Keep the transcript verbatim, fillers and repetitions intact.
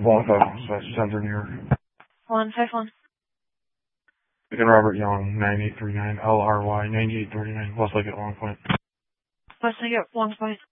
one five one slash Center, New York. one five one. Again, Robert Young, nine eight three nine L R Y, ninety-eight thirty-nine, Westlake at Long Point. Westlake at Long Point.